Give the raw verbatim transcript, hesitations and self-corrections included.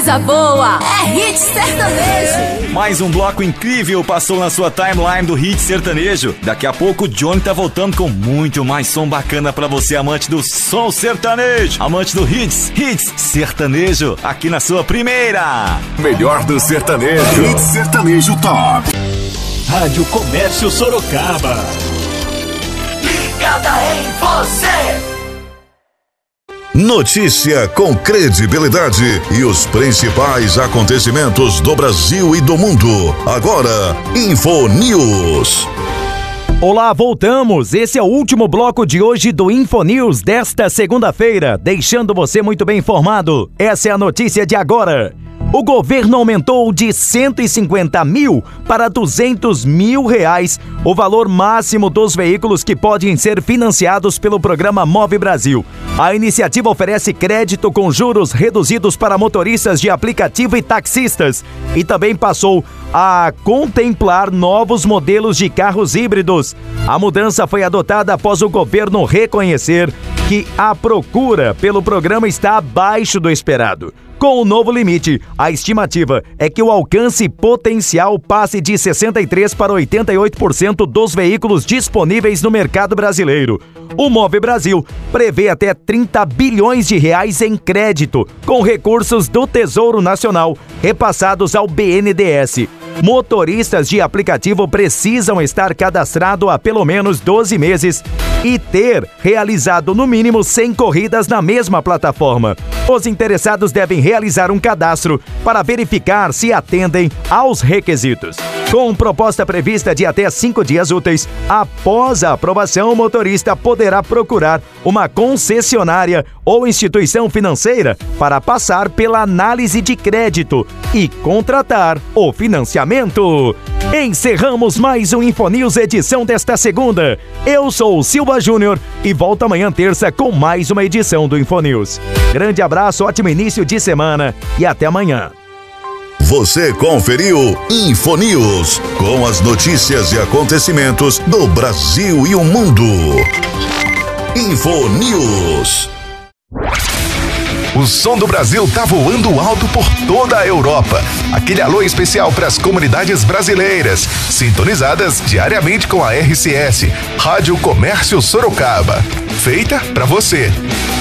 Coisa boa, é Hit Sertanejo. Mais um bloco incrível passou na sua timeline do Hit Sertanejo. Daqui a pouco o Johnny tá voltando com muito mais som bacana pra você, amante do som sertanejo, amante do Hits, Hits Sertanejo, aqui na sua primeira. Melhor do sertanejo. Hit Sertanejo Top. Rádio Comércio Sorocaba. Ligada em você. Notícia com credibilidade e os principais acontecimentos do Brasil e do mundo. Agora, Info News. Olá, voltamos. Esse é o último bloco de hoje do Info News desta segunda-feira, deixando você muito bem informado. Essa é a notícia de agora. O governo aumentou de cento e cinquenta mil para duzentos mil reais o valor máximo dos veículos que podem ser financiados pelo programa Move Brasil. A iniciativa oferece crédito com juros reduzidos para motoristas de aplicativo e taxistas e também passou a contemplar novos modelos de carros híbridos. A mudança foi adotada após o governo reconhecer que a procura pelo programa está abaixo do esperado. Com o novo limite, a estimativa é que o alcance potencial passe de sessenta e três por cento para oitenta e oito por cento dos veículos disponíveis no mercado brasileiro. O Move Brasil prevê até trinta bilhões de reais em crédito, com recursos do Tesouro Nacional repassados ao B N D E S. Motoristas de aplicativo precisam estar cadastrados há pelo menos doze meses e ter realizado no mínimo cem corridas na mesma plataforma. Os interessados devem realizar um cadastro para verificar se atendem aos requisitos. Com proposta prevista de até cinco dias úteis, após a aprovação, o motorista poderá procurar uma concessionária ou instituição financeira para passar pela análise de crédito e contratar o financiamento. Encerramos mais um Infonews edição desta segunda. Eu sou o Silva Júnior e volto amanhã terça com mais uma edição do Infonews. Grande abraço, ótimo início de semana e até amanhã. Você conferiu Infonews, com as notícias e acontecimentos do Brasil e o mundo. Infonews. O som do Brasil tá voando alto por toda a Europa. Aquele alô especial para as comunidades brasileiras, sintonizadas diariamente com a R C S, Rádio Comércio Sorocaba. Feita para você.